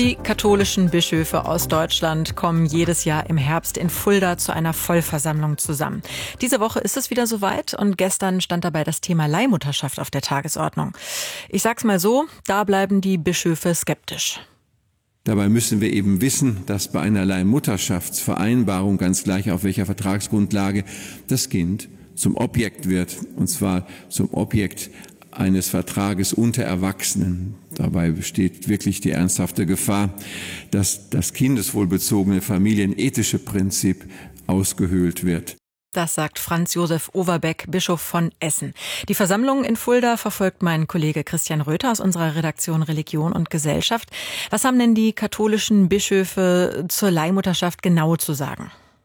Die katholischen Bischöfe aus Deutschland kommen jedes Jahr im Herbst in Fulda zu einer Vollversammlung zusammen. Diese Woche ist es wieder soweit und gestern stand dabei das Thema Leihmutterschaft auf der Tagesordnung. Ich sag's mal so, da bleiben die Bischöfe skeptisch. Dabei müssen wir eben wissen, dass bei einer Leihmutterschaftsvereinbarung, ganz gleich auf welcher Vertragsgrundlage, das Kind zum Objekt wird, und zwar zum Objekt eines Vertrages unter Erwachsenen. Dabei besteht wirklich die ernsthafte Gefahr, dass das kindeswohlbezogene familienethische Prinzip ausgehöhlt wird. Das sagt Franz Josef Overbeck, Bischof von Essen. Die Versammlung in Fulda verfolgt mein Kollege Christian Röther aus unserer Redaktion Religion und Gesellschaft. Was haben denn die katholischen Bischöfe zur Leihmutterschaft genau zu sagen?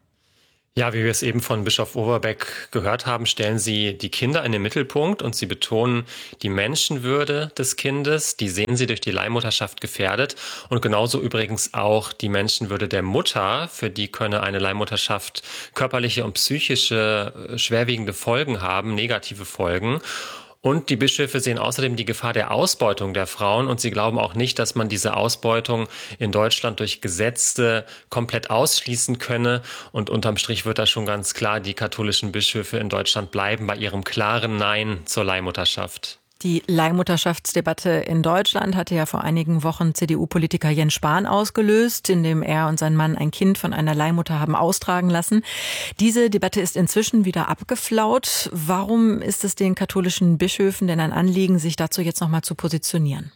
Ja, wie wir es eben von Bischof Overbeck gehört haben, stellen sie die Kinder in den Mittelpunkt und sie betonen die Menschenwürde des Kindes. Die sehen sie durch die Leihmutterschaft gefährdet und genauso übrigens auch die Menschenwürde der Mutter. Für die könne eine Leihmutterschaft körperliche und psychische schwerwiegende Folgen haben, negative Folgen. Und die Bischöfe sehen außerdem die Gefahr der Ausbeutung der Frauen und sie glauben auch nicht, dass man diese Ausbeutung in Deutschland durch Gesetze komplett ausschließen könne. Und unterm Strich wird da schon ganz klar, die katholischen Bischöfe in Deutschland bleiben bei ihrem klaren Nein zur Leihmutterschaft. Die Leihmutterschaftsdebatte in Deutschland hatte ja vor einigen Wochen CDU-Politiker Jens Spahn ausgelöst, indem er und sein Mann ein Kind von einer Leihmutter haben austragen lassen. Diese Debatte ist inzwischen wieder abgeflaut. Warum ist es den katholischen Bischöfen denn ein Anliegen, sich dazu jetzt nochmal zu positionieren?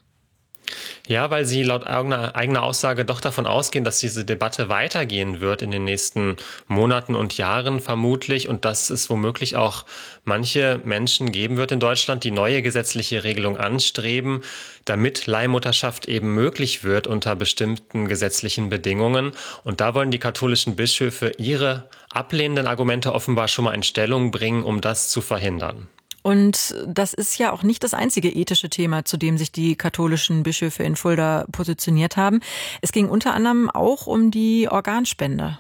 Ja, weil sie laut eigener Aussage doch davon ausgehen, dass diese Debatte weitergehen wird in den nächsten Monaten und Jahren vermutlich und dass es womöglich auch manche Menschen geben wird in Deutschland, die neue gesetzliche Regelung anstreben, damit Leihmutterschaft eben möglich wird unter bestimmten gesetzlichen Bedingungen. Und da wollen die katholischen Bischöfe ihre ablehnenden Argumente offenbar schon mal in Stellung bringen, um das zu verhindern. Und das ist ja auch nicht das einzige ethische Thema, zu dem sich die katholischen Bischöfe in Fulda positioniert haben. Es ging unter anderem auch um die Organspende.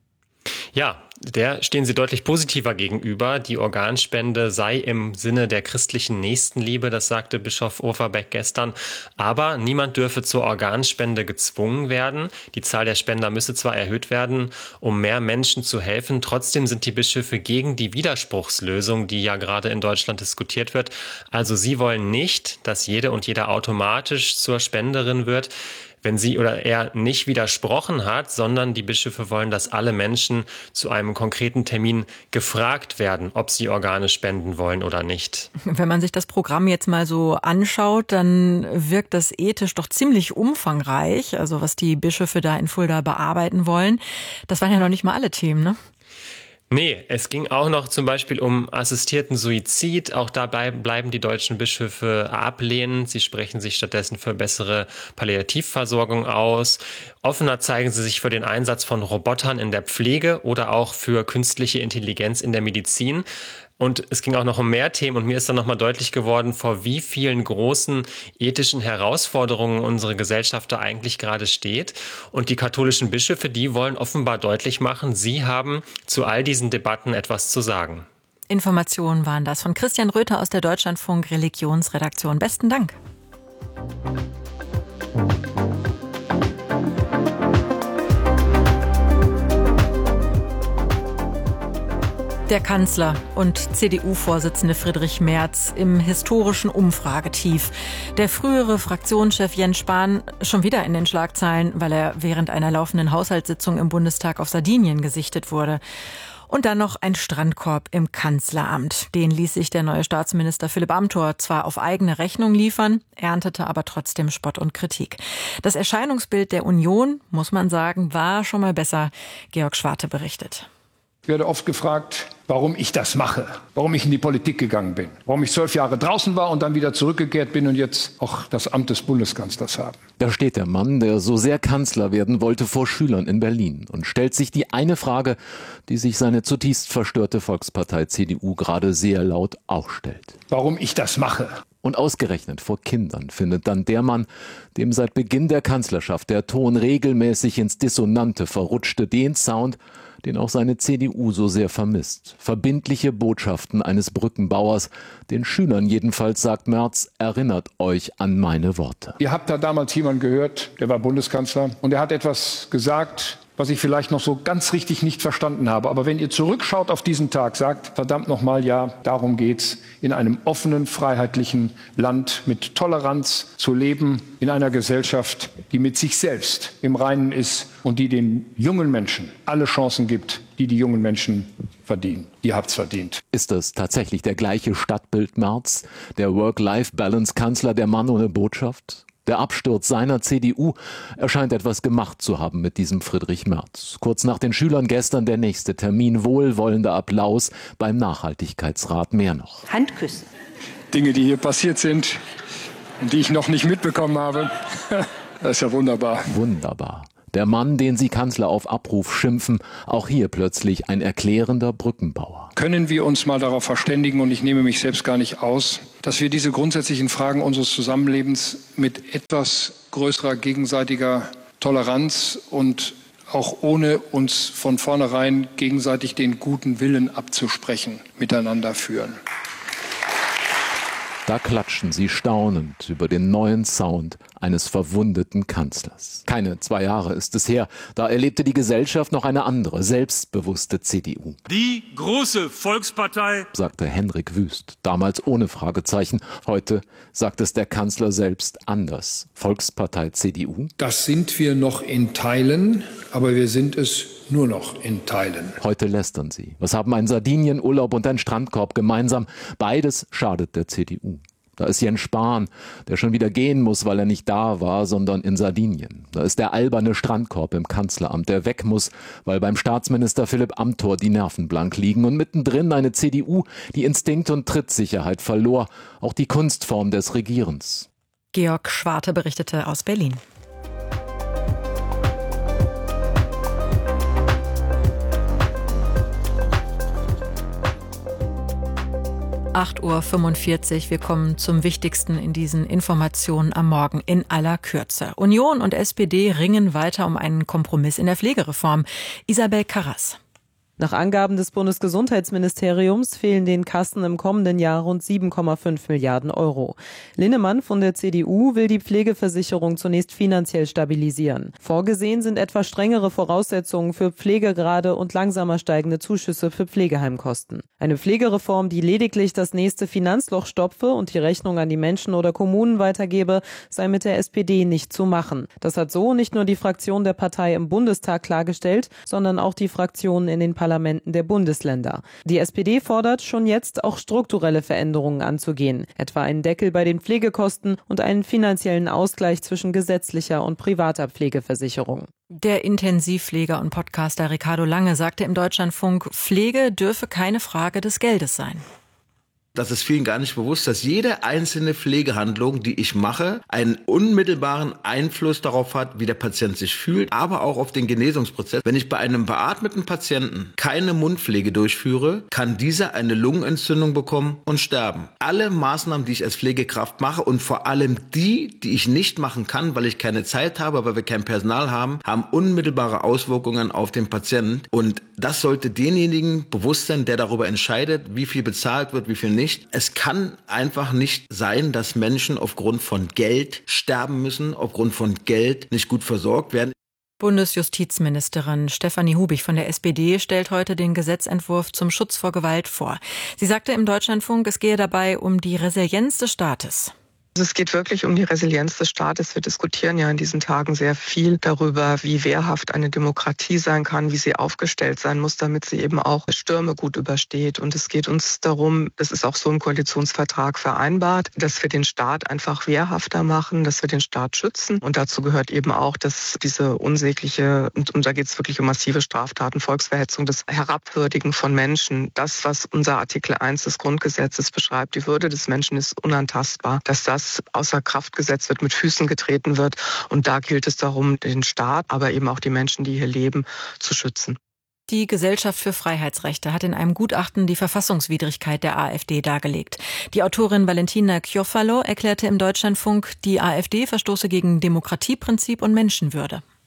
Ja, der stehen sie deutlich positiver gegenüber. Die Organspende sei im Sinne der christlichen Nächstenliebe, das sagte Bischof Overbeck gestern. Aber niemand dürfe zur Organspende gezwungen werden. Die Zahl der Spender müsse zwar erhöht werden, um mehr Menschen zu helfen. Trotzdem sind die Bischöfe gegen die Widerspruchslösung, die ja gerade in Deutschland diskutiert wird. Also sie wollen nicht, dass jede und jeder automatisch zur Spenderin wird, wenn sie oder er nicht widersprochen hat, sondern die Bischöfe wollen, dass alle Menschen zu einem konkreten Termin gefragt werden, ob sie Organe spenden wollen oder nicht. Wenn man sich das Programm jetzt mal so anschaut, dann wirkt das ethisch doch ziemlich umfangreich, also was die Bischöfe da in Fulda bearbeiten wollen. Das waren ja noch nicht mal alle Themen, ne? Nee, es ging auch noch zum Beispiel um assistierten Suizid. Auch dabei bleiben die deutschen Bischöfe ablehnend. Sie sprechen sich stattdessen für bessere Palliativversorgung aus. Offener zeigen sie sich für den Einsatz von Robotern in der Pflege oder auch für künstliche Intelligenz in der Medizin. Und es ging auch noch um mehr Themen und mir ist dann nochmal deutlich geworden, vor wie vielen großen ethischen Herausforderungen unsere Gesellschaft da eigentlich gerade steht. Und die katholischen Bischöfe, die wollen offenbar deutlich machen, sie haben zu all diesen Debatten etwas zu sagen. Informationen waren das von Christian Röther aus der Deutschlandfunk Religionsredaktion. Besten Dank. Der Kanzler und CDU-Vorsitzende Friedrich Merz im historischen Umfragetief. Der frühere Fraktionschef Jens Spahn schon wieder in den Schlagzeilen, weil er während einer laufenden Haushaltssitzung im Bundestag auf Sardinien gesichtet wurde. Und dann noch ein Strandkorb im Kanzleramt. Den ließ sich der neue Staatsminister Philipp Amthor zwar auf eigene Rechnung liefern, erntete aber trotzdem Spott und Kritik. Das Erscheinungsbild der Union, muss man sagen, war schon mal besser. Georg Schwarte berichtet. Ich werde oft gefragt, warum ich das mache, warum ich in die Politik gegangen bin, warum ich 12 Jahre draußen war und dann wieder zurückgekehrt bin und jetzt auch das Amt des Bundeskanzlers habe. Da steht der Mann, der so sehr Kanzler werden wollte, vor Schülern in Berlin und stellt sich die eine Frage, die sich seine zutiefst verstörte Volkspartei CDU gerade sehr laut auch stellt. Warum ich das mache. Und ausgerechnet vor Kindern findet dann der Mann, dem seit Beginn der Kanzlerschaft der Ton regelmäßig ins Dissonante verrutschte, den Sound, den auch seine CDU so sehr vermisst. Verbindliche Botschaften eines Brückenbauers. Den Schülern jedenfalls, sagt Merz, erinnert euch an meine Worte. Ihr habt da damals jemanden gehört, der war Bundeskanzler, und er hat etwas gesagt, was ich vielleicht noch so ganz richtig nicht verstanden habe. Aber wenn ihr zurückschaut auf diesen Tag, sagt, verdammt nochmal, ja, darum geht's, in einem offenen, freiheitlichen Land mit Toleranz zu leben, in einer Gesellschaft, die mit sich selbst im Reinen ist und die den jungen Menschen alle Chancen gibt, die die jungen Menschen verdienen. Ihr habt's verdient. Ist das tatsächlich der gleiche Stadtbild Merz? Der Work-Life-Balance-Kanzler, der Mann ohne Botschaft? Der Absturz seiner CDU erscheint etwas gemacht zu haben mit diesem Friedrich Merz. Kurz nach den Schülern gestern der nächste Termin, wohlwollender Applaus beim Nachhaltigkeitsrat, mehr noch. Handküssen. Dinge, die hier passiert sind und die ich noch nicht mitbekommen habe, das ist ja wunderbar. Wunderbar. Der Mann, den Sie Kanzler auf Abruf schimpfen, auch hier plötzlich ein erklärender Brückenbauer. Können wir uns mal darauf verständigen, und ich nehme mich selbst gar nicht aus, dass wir diese grundsätzlichen Fragen unseres Zusammenlebens mit etwas größerer gegenseitiger Toleranz und auch ohne uns von vornherein gegenseitig den guten Willen abzusprechen, miteinander führen. Da klatschen sie staunend über den neuen Sound eines verwundeten Kanzlers. Keine 2 Jahre ist es her, da erlebte die Gesellschaft noch eine andere, selbstbewusste CDU. Die große Volkspartei, sagte Henrik Wüst, damals ohne Fragezeichen. Heute sagt es der Kanzler selbst anders. Volkspartei CDU? Das sind wir noch in Teilen, aber wir sind es nur noch in Teilen. Heute lästern sie. Was haben ein Sardinienurlaub und ein Strandkorb gemeinsam? Beides schadet der CDU. Da ist Jens Spahn, der schon wieder gehen muss, weil er nicht da war, sondern in Sardinien. Da ist der alberne Strandkorb im Kanzleramt, der weg muss, weil beim Staatsminister Philipp Amthor die Nerven blank liegen. Und mittendrin eine CDU, die Instinkt und Trittsicherheit verlor, auch die Kunstform des Regierens. Georg Schwarte berichtete aus Berlin. (8:45 Uhr). Wir kommen zum Wichtigsten in diesen Informationen am Morgen in aller Kürze. Union und SPD ringen weiter um einen Kompromiss in der Pflegereform. Isabel Karras. Nach Angaben des Bundesgesundheitsministeriums fehlen den Kassen im kommenden Jahr rund 7,5 Milliarden Euro. Linnemann von der CDU will die Pflegeversicherung zunächst finanziell stabilisieren. Vorgesehen sind etwa strengere Voraussetzungen für Pflegegrade und langsamer steigende Zuschüsse für Pflegeheimkosten. Eine Pflegereform, die lediglich das nächste Finanzloch stopfe und die Rechnung an die Menschen oder Kommunen weitergebe, sei mit der SPD nicht zu machen. Das hat so nicht nur die Fraktion der Partei im Bundestag klargestellt, sondern auch die Fraktionen in den Parlamenten der Bundesländer. Die SPD fordert schon jetzt auch strukturelle Veränderungen anzugehen, etwa einen Deckel bei den Pflegekosten und einen finanziellen Ausgleich zwischen gesetzlicher und privater Pflegeversicherung. Der Intensivpfleger und Podcaster Ricardo Lange sagte im Deutschlandfunk, Pflege dürfe keine Frage des Geldes sein. Das ist vielen gar nicht bewusst, dass jede einzelne Pflegehandlung, die ich mache, einen unmittelbaren Einfluss darauf hat, wie der Patient sich fühlt, aber auch auf den Genesungsprozess. Wenn ich bei einem beatmeten Patienten keine Mundpflege durchführe, kann dieser eine Lungenentzündung bekommen und sterben. Alle Maßnahmen, die ich als Pflegekraft mache und vor allem die ich nicht machen kann, weil ich keine Zeit habe, weil wir kein Personal haben, haben unmittelbare Auswirkungen auf den Patienten. Und das sollte denjenigen bewusst sein, der darüber entscheidet, wie viel bezahlt wird, wie viel nicht. Es kann einfach nicht sein, dass Menschen aufgrund von Geld sterben müssen, aufgrund von Geld nicht gut versorgt werden. Bundesjustizministerin Stefanie Hubig von der SPD stellt heute den Gesetzentwurf zum Schutz vor Gewalt vor. Sie sagte im Deutschlandfunk, es gehe dabei um die Resilienz des Staates. Es geht wirklich um die Resilienz des Staates. Wir diskutieren ja in diesen Tagen sehr viel darüber, wie wehrhaft eine Demokratie sein kann, wie sie aufgestellt sein muss, damit sie eben auch Stürme gut übersteht. Und es geht uns darum, das ist auch so im Koalitionsvertrag vereinbart, dass wir den Staat einfach wehrhafter machen, dass wir den Staat schützen. Und dazu gehört eben auch, dass diese unsägliche, und da geht es wirklich um massive Straftaten, Volksverhetzung, das Herabwürdigen von Menschen, das, was unser Artikel 1 des Grundgesetzes beschreibt, die Würde des Menschen ist unantastbar, dass das außer Kraft gesetzt wird, mit Füßen getreten wird. Und da gilt es darum, den Staat, aber eben auch die Menschen, die hier leben, zu schützen. Die Gesellschaft für Freiheitsrechte hat in einem Gutachten die Verfassungswidrigkeit der AfD dargelegt. Die Autorin Valentina Chiofalo erklärte im Deutschlandfunk, die AfD verstoße gegen Demokratieprinzip und Menschenwürde.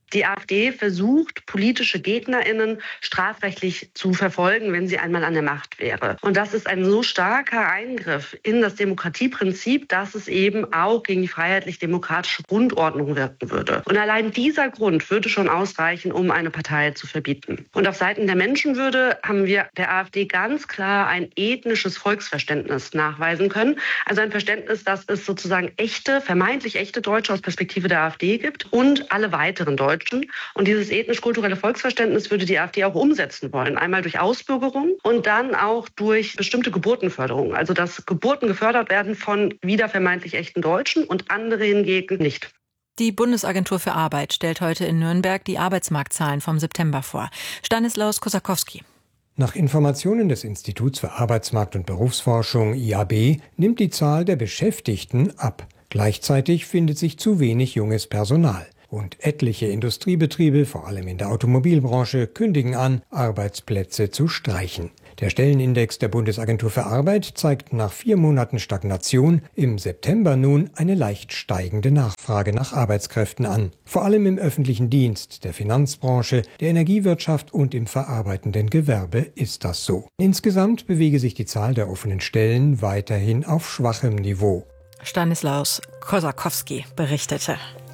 Die AfD versucht, politische GegnerInnen strafrechtlich zu verfolgen, wenn sie einmal an der Macht wäre. Und das ist ein so starker Eingriff in das Demokratieprinzip, dass es eben auch gegen die freiheitlich-demokratische Grundordnung wirken würde. Und allein dieser Grund würde schon ausreichen, um eine Partei zu verbieten. Und auf Seiten der Menschenwürde haben wir der AfD ganz klar ein ethnisches Volksverständnis nachweisen können. Also ein Verständnis, dass es sozusagen echte, vermeintlich echte Deutsche aus Perspektive der AfD gibt und alle weiteren Deutschen. Und dieses ethnisch-kulturelle Volksverständnis würde die AfD auch umsetzen wollen. Einmal durch Ausbürgerung und dann auch durch bestimmte Geburtenförderung. Also dass Geburten gefördert werden von wieder vermeintlich echten Deutschen und andere hingegen nicht. Die Bundesagentur für Arbeit stellt heute in Nürnberg die Arbeitsmarktzahlen vom September vor. Stanislaus Kosakowski. Nach Informationen des Instituts für Arbeitsmarkt- und Berufsforschung IAB nimmt die Zahl der Beschäftigten ab. Gleichzeitig findet sich zu wenig junges Personal. Und etliche Industriebetriebe, vor allem in der Automobilbranche, kündigen an, Arbeitsplätze zu streichen. Der Stellenindex der Bundesagentur für Arbeit zeigt nach 4 Monaten Stagnation im September nun eine leicht steigende Nachfrage nach Arbeitskräften an. Vor allem im öffentlichen Dienst, der Finanzbranche, der Energiewirtschaft und im verarbeitenden Gewerbe ist das so. Insgesamt bewege sich die Zahl der offenen Stellen weiterhin auf schwachem Niveau. Stanislaus Kosakowski berichtete.